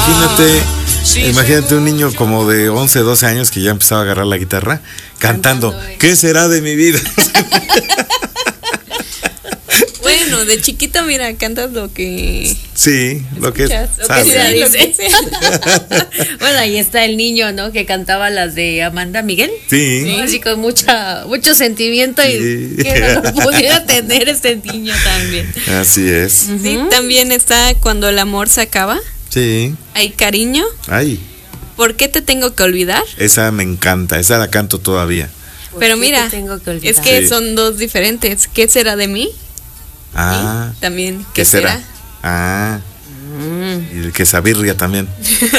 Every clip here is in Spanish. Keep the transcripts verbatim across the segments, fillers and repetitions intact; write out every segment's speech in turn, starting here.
imagínate, imagínate un niño como de once, doce años que ya empezaba a agarrar la guitarra cantando, cantando ¿qué será de mi vida? Bueno, de chiquita, mira, cantas lo que... Sí, lo que, lo que sea, dice. Bueno, ahí está el niño, ¿no? Que cantaba las de Amanda Miguel. Sí. ¿No? Así con mucha, mucho sentimiento sí. Y que no lo pudiera tener ese niño también. Así es. Sí, uh-huh. También está Cuando el amor se acaba. Sí. Hay Cariño. Ay. ¿Por qué te tengo que olvidar? Esa me encanta, esa la canto todavía. Pero mira, que es que sí. Son dos diferentes. ¿Qué será de mí? Ah. Y también, ¿qué, ¿qué será? será? Ah. Mm. Y el quesabirria también.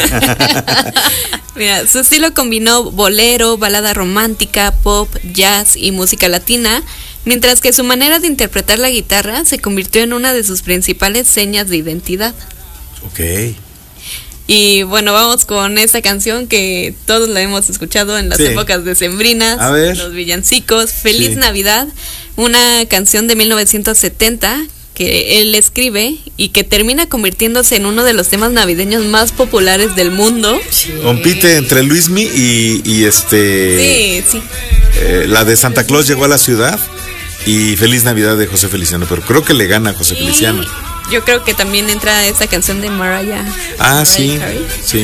Mira, su estilo combinó bolero, balada romántica, pop, jazz y música latina, mientras que su manera de interpretar la guitarra se convirtió en una de sus principales señas de identidad. Ok. Y bueno, vamos con esta canción que todos la hemos escuchado en las sí. épocas decembrinas, a ver. Los villancicos, Feliz sí. Navidad, una canción de mil novecientos setenta que él escribe y que termina convirtiéndose en uno de los temas navideños más populares del mundo. Sí. Compite entre Luismi y, y este... Sí, sí. Eh, la de Santa Claus llegó a la ciudad y Feliz Navidad de José Feliciano, pero creo que le gana a José Feliciano. Yo creo que también entra esta canción de Mariah. Ah, sí, sí.